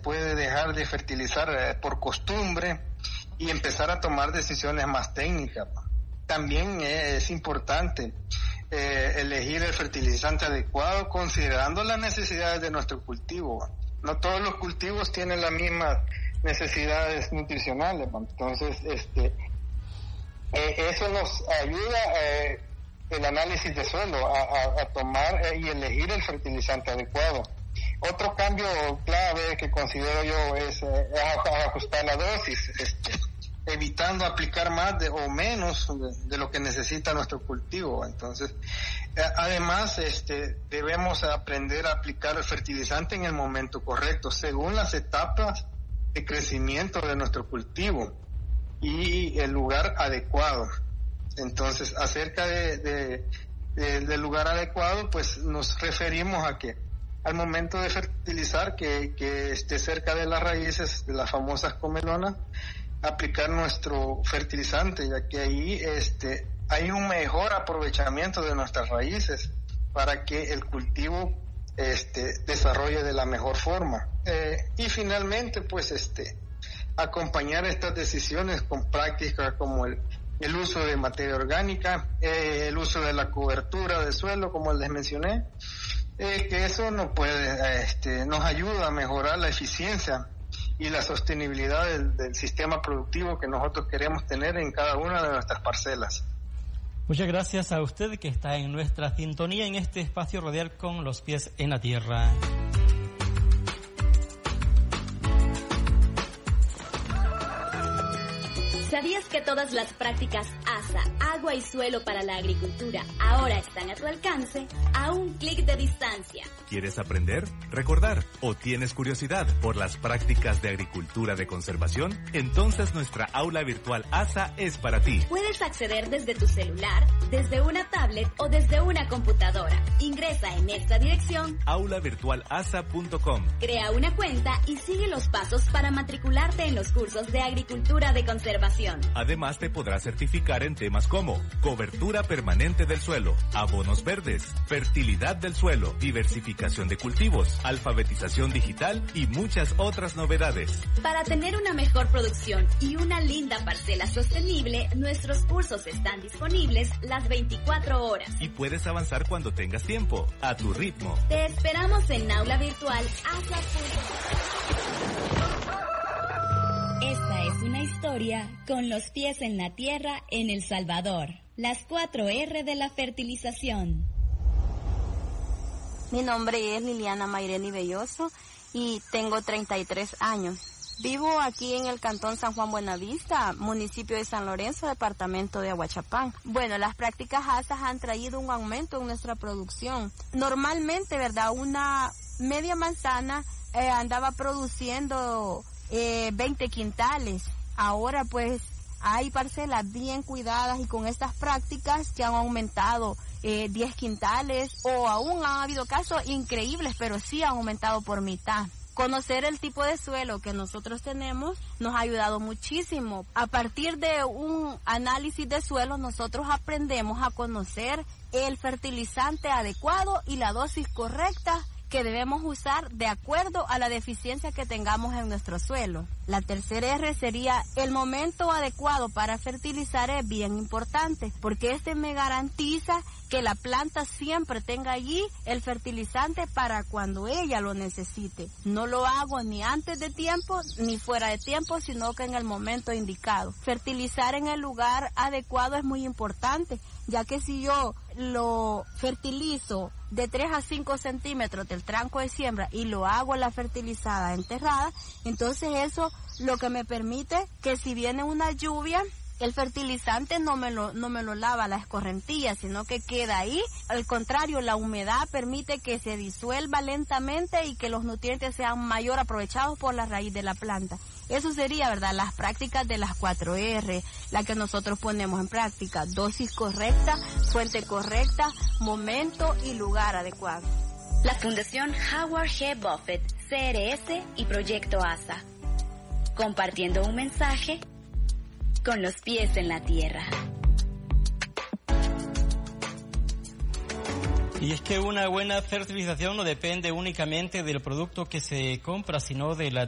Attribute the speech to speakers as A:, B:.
A: puede dejar de fertilizar por costumbre y empezar a tomar decisiones más técnicas. También es importante elegir el fertilizante adecuado considerando las necesidades de nuestro cultivo. No todos los cultivos tienen las mismas necesidades nutricionales, entonces eso nos ayuda el análisis de suelo a tomar y elegir el fertilizante adecuado. Otro cambio clave que considero yo es ajustar la dosis, evitando aplicar más o menos de lo que necesita nuestro cultivo. Entonces, además, debemos aprender a aplicar el fertilizante en el momento correcto, según las etapas de crecimiento de nuestro cultivo y el lugar adecuado. Entonces, acerca del lugar adecuado, pues nos referimos a que al momento de fertilizar, que esté cerca de las raíces de las famosas comelonas, aplicar nuestro fertilizante, ya que ahí hay un mejor aprovechamiento de nuestras raíces para que el cultivo desarrolle de la mejor forma. Y finalmente, pues acompañar estas decisiones con prácticas como el uso de materia orgánica, el uso de la cobertura de suelo, como les mencioné, que eso nos ayuda a mejorar la eficiencia y la sostenibilidad del sistema productivo que nosotros queremos tener en cada una de nuestras parcelas.
B: Muchas gracias a usted que está en nuestra sintonía en este espacio radial con los pies en la tierra.
C: ¿Sabías que todas las prácticas ASA, agua y suelo para la agricultura, ahora están a tu alcance a un clic de distancia?
D: ¿Quieres aprender, recordar o tienes curiosidad por las prácticas de agricultura de conservación? Entonces nuestra aula virtual ASA es para ti.
C: Puedes acceder desde tu celular, desde una tablet o desde una computadora. Ingresa en esta dirección:
D: aulavirtualasa.com.
C: Crea una cuenta y sigue los pasos para matricularte en los cursos de agricultura de conservación.
D: Además te podrás certificar en temas como cobertura permanente del suelo, abonos verdes, fertilidad del suelo, diversificación de cultivos, alfabetización digital y muchas otras novedades.
C: Para tener una mejor producción y una linda parcela sostenible, nuestros cursos están disponibles las 24 horas.
D: Y puedes avanzar cuando tengas tiempo, a tu ritmo.
C: Te esperamos en Aula Virtual ASA. Esta es una historia con los pies en la tierra en El Salvador. Las 4R de la fertilización.
E: Mi nombre es Liliana Mayreni Belloso y tengo 33 años. Vivo aquí en el cantón San Juan Buenavista, municipio de San Lorenzo, departamento de Aguachapán. Bueno, las prácticas ASA han traído un aumento en nuestra producción. Normalmente, ¿verdad? Una media manzana andaba produciendo 20 quintales. Ahora pues hay parcelas bien cuidadas y con estas prácticas que han aumentado 10 quintales o aún han habido casos increíbles, pero sí han aumentado por mitad. Conocer el tipo de suelo que nosotros tenemos nos ha ayudado muchísimo. A partir de un análisis de suelo nosotros aprendemos a conocer el fertilizante adecuado y la dosis correcta que debemos usar de acuerdo a la deficiencia que tengamos en nuestro suelo. La tercera R sería el momento adecuado para fertilizar. Es bien importante porque este me garantiza que la planta siempre tenga allí el fertilizante para cuando ella lo necesite. No lo hago ni antes de tiempo ni fuera de tiempo, sino que en el momento indicado. Fertilizar en el lugar adecuado es muy importante, ya que si yo lo fertilizo de 3 a 5 centímetros del tranco de siembra y lo hago la fertilizada enterrada, entonces eso lo que me permite que si viene una lluvia, el fertilizante no me lo lava la escorrentía, sino que queda ahí. Al contrario, la humedad permite que se disuelva lentamente y que los nutrientes sean mayor aprovechados por la raíz de la planta. Eso sería, ¿verdad?, las prácticas de las 4R, la que nosotros ponemos en práctica: dosis correcta, fuente correcta, momento y lugar adecuado.
C: La Fundación Howard G. Buffett, CRS y Proyecto ASA. Compartiendo un mensaje con los pies en la tierra.
B: Y es que una buena fertilización no depende únicamente del producto que se compra, sino de la